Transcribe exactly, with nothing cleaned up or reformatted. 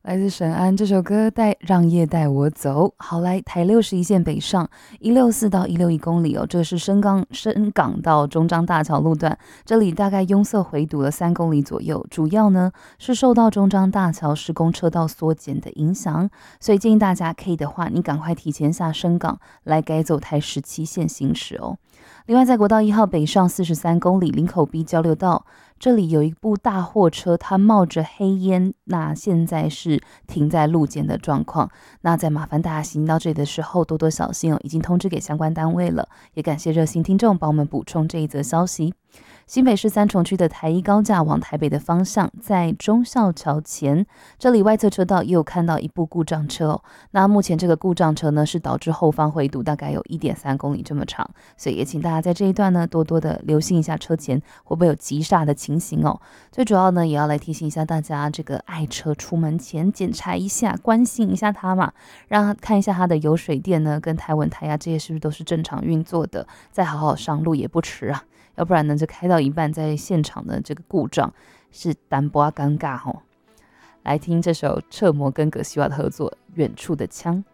来自沈安这首歌带让夜带我走。好，来台六十一线北上一六四到一六一公里哦，这是深港深港到中彰大桥路段，这里大概拥塞回堵了三公里左右，主要呢是受到中彰大桥施工车道缩减的影响，所以建议大家可以的话，你赶快提前下深港来改走台十七线行驶哦。另外，在国道一号北上四十三公里林口 B 交流道，这里有一部大货车，它冒着黑烟，那现在是停在路肩的状况。那在麻烦大家行到这里的时候，多多小心哦。已经通知给相关单位了，也感谢热心听众帮我们补充这一则消息。新北市三重区的台一高架往台北的方向，在忠孝桥前，这里外侧车道也有看到一部故障车哦。那目前这个故障车呢，是导致后方回堵大概有 一点三公里这么长，所以也请大家在这一段呢，多多的留心一下车前会不会有急刹的情形哦。最主要呢，也要来提醒一下大家，这个爱车出门前检查一下，关心一下它嘛，让他看一下它的油水电呢，跟胎稳胎压这些是不是都是正常运作的，再好好上路也不迟啊。要不然呢，就开到一半，在现场的这个故障是单薄尴尬吼。来听这首彻摩跟葛西瓦的合作《远处的枪》。